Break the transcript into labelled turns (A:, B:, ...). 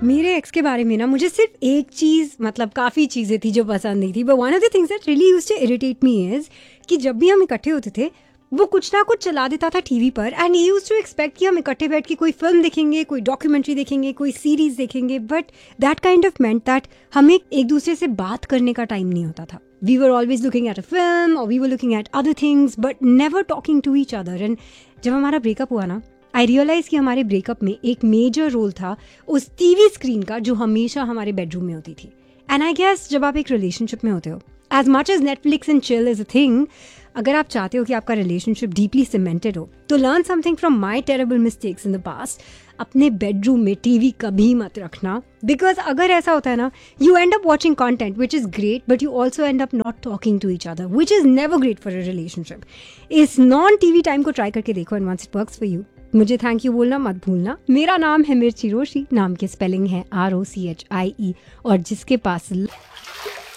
A: मेरे एक्स के बारे में ना मुझे सिर्फ एक चीज, मतलब काफी चीजें थी जो पसंद नहीं थी, but one of the things that really used to irritate me is कि जब भी हम इकट्ठे होते थे वो कुछ ना कुछ चला देता था टीवी पर, and he used to expect कि हम इकट्ठे बैठ के कोई फिल्म देखेंगे, कोई डॉक्यूमेंट्री देखेंगे, कोई सीरीज देखेंगे, but that kind of meant that हमें एक दूसरे से बात करने का टाइम नहीं होता था. We were always looking at a film or we were looking at other things but never talking to each other. And जब हमारा ब्रेकअप हुआ ना, आई रियलाइज कि हमारे ब्रेकअप में एक मेजर रोल था उस टीवी स्क्रीन का जो हमेशा हमारे बेडरूम में होती थी. एंड आई गेस जब आप एक रिलेशनशिप में होते हो, as much as Netflix and chill is a thing, अगर आप चाहते हो कि आपका रिलेशनशिप डीपली सीमेंटेड हो, तो learn something from my terrible mistakes in the past. अपने बेडरूम में टीवी कभी मत रखना, बिकॉज अगर ऐसा होता है ना, you and up watching content which is great but you also and up not talking to each other, which is never great for a relationship. इस नॉन टीवी टाइम को ट्राई करके देखो and once it works for you, मुझे thank you बोलना मत भूलना. मेरा नाम है मिर्ची रोशी, नाम की स्पेलिंग है ROCHIE, और जिसके पास